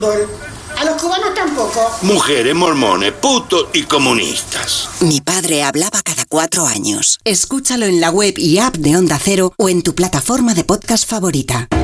A los cubanos tampoco. Mujeres, mormones, putos y comunistas. Mi padre hablaba cada 4 años. Escúchalo en la web y app de Onda Cero o en tu plataforma de podcast favorita.